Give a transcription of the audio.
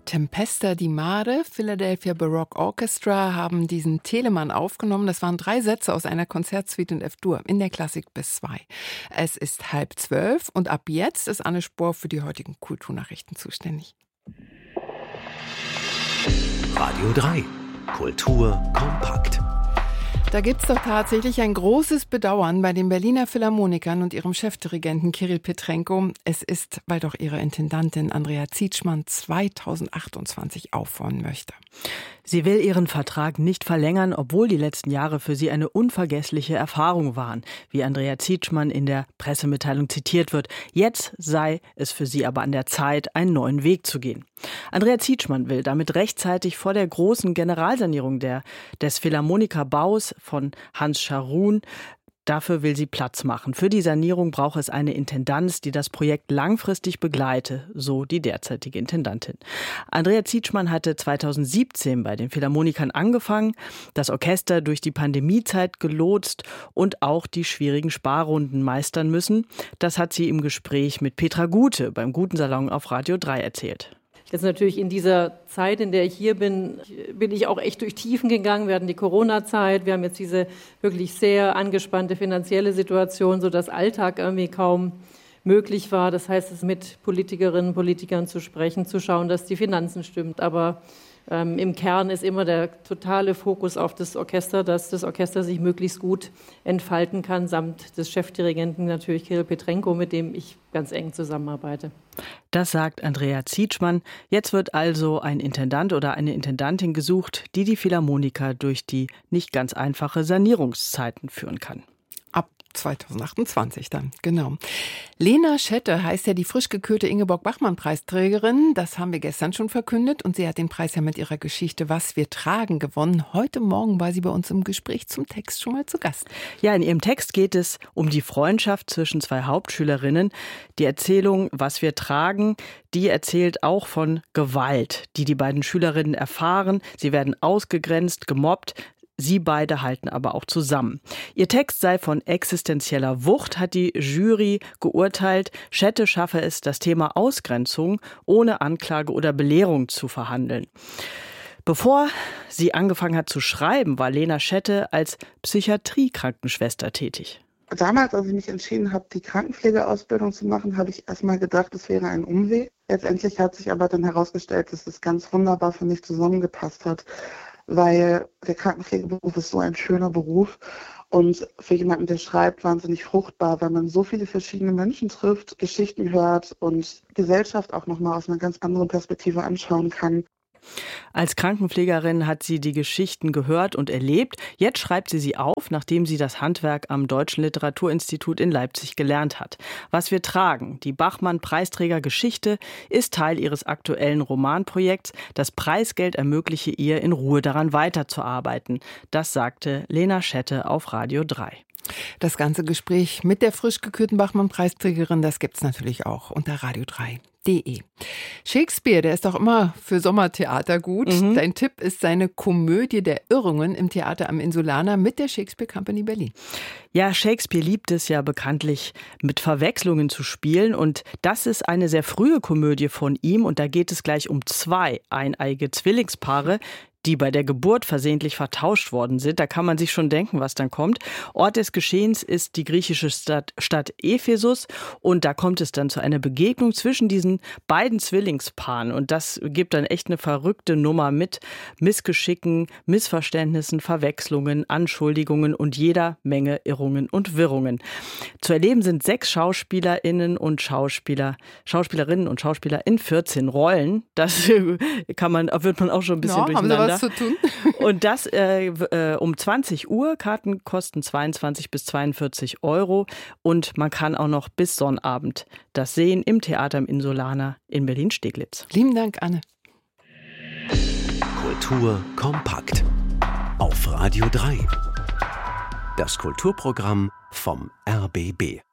Tempesta di Mare, Philadelphia Baroque Orchestra haben diesen Telemann aufgenommen. Das waren 3 Sätze aus einer Konzertsuite in F-Dur in der Klassik bis 2. Es ist 11:30 und ab jetzt ist Anne Spohr für die heutigen Kulturnachrichten zuständig. Radio 3. Kultur kompakt. Da gibt es doch tatsächlich ein großes Bedauern bei den Berliner Philharmonikern und ihrem Chefdirigenten Kirill Petrenko. Es ist, weil doch ihre Intendantin Andrea Zietschmann 2028 aufhören möchte. Sie will ihren Vertrag nicht verlängern, obwohl die letzten Jahre für sie eine unvergessliche Erfahrung waren, wie Andrea Zietschmann in der Pressemitteilung zitiert wird. Jetzt sei es für sie aber an der Zeit, einen neuen Weg zu gehen. Andrea Zietschmann will damit rechtzeitig vor der großen Generalsanierung des Philharmonikerbaus von Hans Scharoun. Dafür will sie Platz machen. Für die Sanierung braucht es eine Intendanz, die das Projekt langfristig begleite, so die derzeitige Intendantin. Andrea Zietschmann hatte 2017 bei den Philharmonikern angefangen, das Orchester durch die Pandemiezeit gelotst und auch die schwierigen Sparrunden meistern müssen. Das hat sie im Gespräch mit Petra Gute beim Guten Salon auf Radio 3 erzählt. Jetzt natürlich in dieser Zeit, in der ich hier bin ich auch echt durch Tiefen gegangen. Wir hatten die Corona-Zeit, wir haben jetzt diese wirklich sehr angespannte finanzielle Situation, sodass Alltag irgendwie kaum möglich war. Das heißt, es mit Politikerinnen und Politikern zu sprechen, zu schauen, dass die Finanzen stimmt. Aber im Kern ist immer der totale Fokus auf das Orchester, dass das Orchester sich möglichst gut entfalten kann, samt des Chefdirigenten natürlich Kirill Petrenko, mit dem ich ganz eng zusammenarbeite. Das sagt Andrea Zietschmann. Jetzt wird also ein Intendant oder eine Intendantin gesucht, die die Philharmoniker durch die nicht ganz einfache Sanierungszeiten führen kann. 2028 dann, genau. Lena Schette heißt ja die frisch gekürte Ingeborg-Bachmann-Preisträgerin. Das haben wir gestern schon verkündet und sie hat den Preis ja mit ihrer Geschichte Was wir tragen gewonnen. Heute Morgen war sie bei uns im Gespräch zum Text schon mal zu Gast. Ja, in ihrem Text geht es um die Freundschaft zwischen 2 Hauptschülerinnen. Die Erzählung Was wir tragen, die erzählt auch von Gewalt, die beiden Schülerinnen erfahren. Sie werden ausgegrenzt, gemobbt. Sie beide halten aber auch zusammen. Ihr Text sei von existenzieller Wucht, hat die Jury geurteilt. Schette schaffe es, das Thema Ausgrenzung ohne Anklage oder Belehrung zu verhandeln. Bevor sie angefangen hat zu schreiben, war Lena Schette als Psychiatrie-Krankenschwester tätig. Damals, als ich mich entschieden habe, die Krankenpflegeausbildung zu machen, habe ich erstmal gedacht, es wäre ein Umweg. Letztendlich hat sich aber dann herausgestellt, dass es ganz wunderbar für mich zusammengepasst hat, weil der Krankenpflegeberuf ist so ein schöner Beruf und für jemanden, der schreibt, wahnsinnig fruchtbar, weil man so viele verschiedene Menschen trifft, Geschichten hört und Gesellschaft auch nochmal aus einer ganz anderen Perspektive anschauen kann. Als Krankenpflegerin hat sie die Geschichten gehört und erlebt. Jetzt schreibt sie auf, nachdem sie das Handwerk am Deutschen Literaturinstitut in Leipzig gelernt hat. Was wir tragen, die Bachmann-Preisträger-Geschichte, ist Teil ihres aktuellen Romanprojekts. Das Preisgeld ermögliche ihr, in Ruhe daran weiterzuarbeiten. Das sagte Lena Schette auf Radio 3. Das ganze Gespräch mit der frisch gekürten Bachmann-Preisträgerin, das gibt's natürlich auch unter radio3.de. Shakespeare, der ist doch immer für Sommertheater gut. Dein Tipp ist seine Komödie der Irrungen im Theater am Insulaner mit der Shakespeare Company Berlin. Ja, Shakespeare liebt es ja bekanntlich, mit Verwechslungen zu spielen. Und das ist eine sehr frühe Komödie von ihm. Und da geht es gleich um 2 eineige Zwillingspaare, die bei der Geburt versehentlich vertauscht worden sind. Da kann man sich schon denken, was dann kommt. Ort des Geschehens ist die griechische Stadt Ephesus und da kommt es dann zu einer Begegnung zwischen diesen beiden Zwillingspaaren und das gibt dann echt eine verrückte Nummer mit Missgeschicken, Missverständnissen, Verwechslungen, Anschuldigungen und jeder Menge Irrungen und Wirrungen. Zu erleben sind 6 Schauspielerinnen und Schauspieler und Schauspieler in 14 Rollen. Das wird man auch schon ein bisschen durcheinander. Zu tun. Und das um 20 Uhr. Karten kosten 22 bis 42 € und man kann auch noch bis Sonnabend das sehen im Theater im Insulaner in Berlin-Steglitz. Lieben Dank, Anne. Kultur kompakt auf Radio 3. Das Kulturprogramm vom RBB.